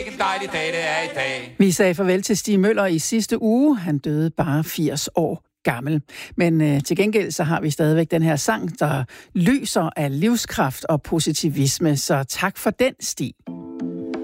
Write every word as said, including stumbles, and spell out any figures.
En dejlig dag, det er i dag. Vi sagde farvel til Stig Møller i sidste uge. Han døde bare firs år gammel. Men øh, til gengæld så har vi stadigvæk den her sang, der lyser af livskraft og positivisme. Så tak for den, Stig.